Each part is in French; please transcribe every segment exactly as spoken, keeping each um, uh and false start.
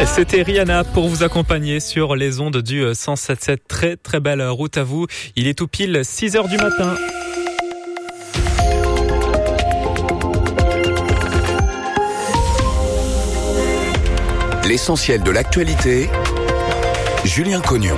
C'était Rihanna pour vous accompagner sur les ondes du cent sept virgule sept. Très très belle route à vous. Il est tout pile six heures du matin. L'essentiel de l'actualité, Julien Cognon.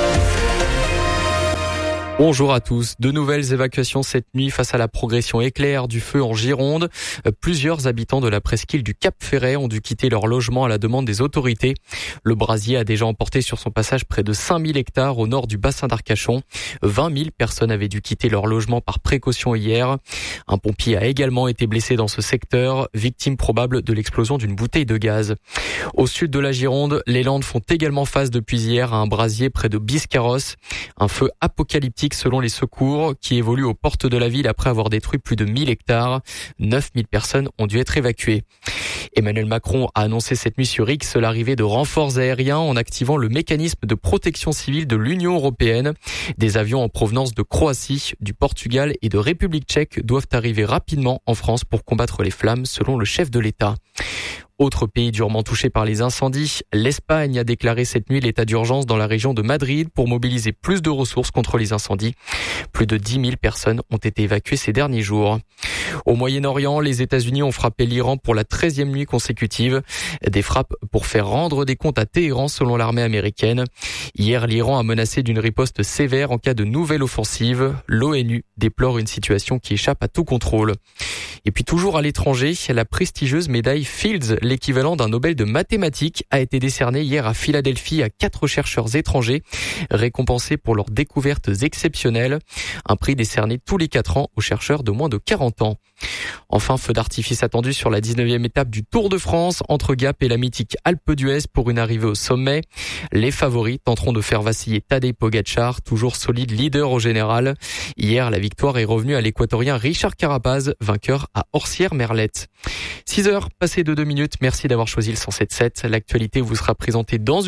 Bonjour à tous. De nouvelles évacuations cette nuit face à la progression éclair du feu en Gironde. Plusieurs habitants de la presqu'île du Cap-Ferret ont dû quitter leur logement à la demande des autorités. Le brasier a déjà emporté sur son passage près de cinq mille hectares au nord du bassin d'Arcachon. vingt mille personnes avaient dû quitter leur logement par précaution hier. Un pompier a également été blessé dans ce secteur, victime probable de l'explosion d'une bouteille de gaz. Au sud de la Gironde, les Landes font également face depuis hier à un brasier près de Biscarrosse. Un feu apocalyptique selon les secours, qui évolue aux portes de la ville après avoir détruit plus de mille hectares. neuf mille personnes ont dû être évacuées. Emmanuel Macron a annoncé cette nuit sur X l'arrivée de renforts aériens en activant le mécanisme de protection civile de l'Union européenne. Des avions en provenance de Croatie, du Portugal et de République tchèque doivent arriver rapidement en France pour combattre les flammes, selon le chef de l'État. Autre pays durement touché par les incendies, l'Espagne a déclaré cette nuit l'état d'urgence dans la région de Madrid pour mobiliser plus de ressources contre les incendies. Plus de dix mille personnes ont été évacuées ces derniers jours. Au Moyen-Orient, les États-Unis ont frappé l'Iran pour la treizième nuit consécutive. Des frappes pour faire rendre des comptes à Téhéran selon l'armée américaine. Hier, l'Iran a menacé d'une riposte sévère en cas de nouvelle offensive. L'ONU déplore une situation qui échappe à tout contrôle. Et puis toujours à l'étranger, la prestigieuse médaille Fields, l'équivalent d'un Nobel de mathématiques, a été décernée hier à Philadelphie à quatre chercheurs étrangers, récompensés pour leurs découvertes exceptionnelles. Un prix décerné tous les quatre ans aux chercheurs de moins de quarante ans. Enfin, feu d'artifice attendu sur la dix-neuvième étape du Tour de France entre Gap et la mythique Alpe d'Huez pour une arrivée au sommet. Les favoris tenteront de faire vaciller Tadej Pogačar, toujours solide leader au général. Hier, la victoire est revenue à l'équatorien Richard Carapaz, vainqueur à Orsières-Merlette. six heures passées de deux minutes. Merci d'avoir choisi le cent sept virgule sept. L'actualité vous sera présentée dans une